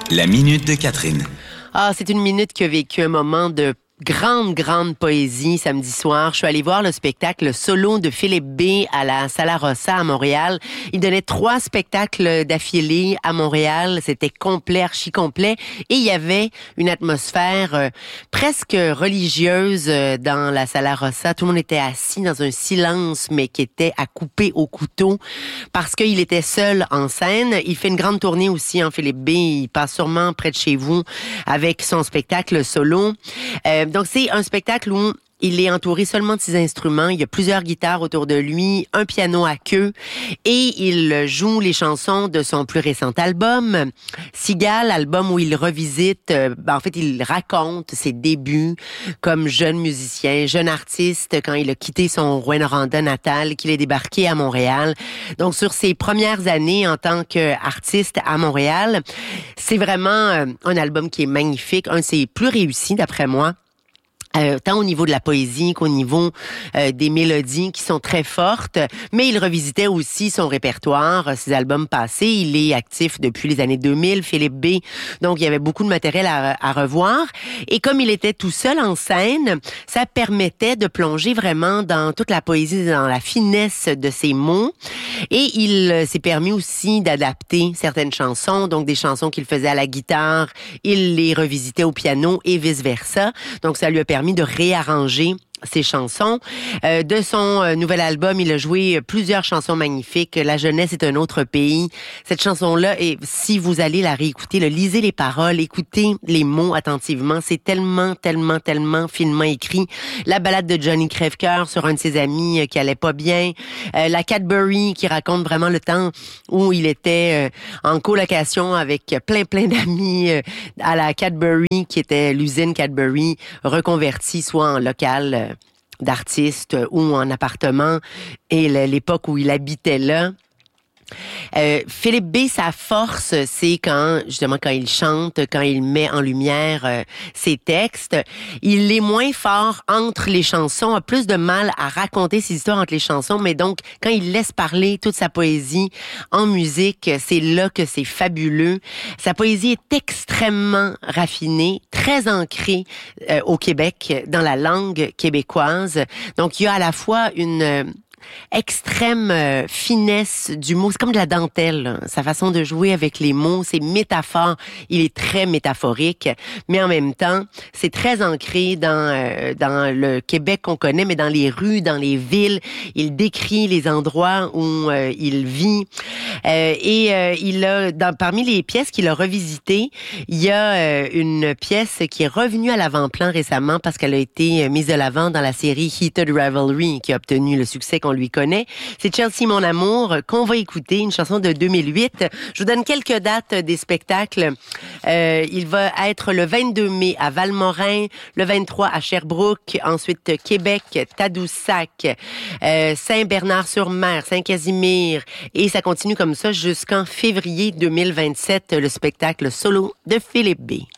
La minute de Catherine. Ah, c'est une minute qui a vécu un moment de grande poésie samedi soir. Je suis allée voir le spectacle solo de Philippe B à la Sala Rossa à Montréal. Il donnait 3 spectacles d'affilée à Montréal. C'était complet, archi complet. Et il y avait une atmosphère presque religieuse dans la Sala Rossa. Tout le monde était assis dans un silence, mais qui était à couper au couteau parce qu'il était seul en scène. Il fait une grande tournée aussi, Philippe B. Il passe sûrement près de chez vous avec son spectacle solo. Donc, c'est un spectacle où il est entouré seulement de ses instruments. Il y a plusieurs guitares autour de lui, un piano à queue, et il joue les chansons de son plus récent album, Cigale, album où il revisite, il raconte ses débuts comme jeune musicien, jeune artiste, quand il a quitté son Rouyn-Noranda natal, qu'il est débarqué à Montréal. Donc, sur ses premières années en tant qu'artiste à Montréal, c'est vraiment un album qui est magnifique, un de ses plus réussis, d'après moi. Tant au niveau de la poésie qu'au niveau des mélodies qui sont très fortes, mais il revisitait aussi son répertoire, ses albums passés. Il est actif depuis les années 2000, Philippe B. Donc, il y avait beaucoup de matériel à revoir. Et comme il était tout seul en scène, ça permettait de plonger vraiment dans toute la poésie, dans la finesse de ses mots. Et il s'est permis aussi d'adapter certaines chansons, donc des chansons qu'il faisait à la guitare, il les revisitait au piano et vice-versa. Donc, ça lui a permis de réarranger ses chansons. De son nouvel album, il a joué plusieurs chansons magnifiques. La jeunesse est un autre pays. Cette chanson-là, et si vous allez la réécouter, lisez les paroles, écoutez les mots attentivement. C'est tellement finement écrit. La balade de Johnny Crève-Cœur sur un de ses amis qui allait pas bien. La Cadbury qui raconte vraiment le temps où il était en colocation avec plein d'amis à la Cadbury, qui était l'usine Cadbury, reconvertie soit en local d'artistes ou en appartement, et l'époque où il habitait là. Philippe B, sa force, c'est quand il chante, quand il met en lumière ses textes. Il est moins fort entre les chansons, a plus de mal à raconter ses histoires entre les chansons, mais donc, quand il laisse parler toute sa poésie en musique, c'est là que c'est fabuleux. Sa poésie est extrêmement raffinée, très ancrée au Québec, dans la langue québécoise. Donc, il y a à la fois une extrême finesse du mot. C'est comme de la dentelle, là. Sa façon de jouer avec les mots, ses métaphores, il est très métaphorique, mais en même temps, c'est très ancré dans le Québec qu'on connaît, mais dans les rues, dans les villes. Il décrit les endroits où il vit. Parmi les pièces qu'il a revisitées, il y a une pièce qui est revenue à l'avant-plan récemment parce qu'elle a été mise de l'avant dans la série Heated Rivalry, qui a obtenu le succès qu'on lui connaît. C'est Chelsea Mon Amour qu'on va écouter, une chanson de 2008. Je vous donne quelques dates des spectacles. Il va être le 22 mai à Valmorin, le 23 à Sherbrooke, ensuite Québec, Tadoussac, Saint-Bernard-sur-Mer, Saint-Casimir, et ça continue comme ça jusqu'en février 2027, le spectacle solo de Philippe B.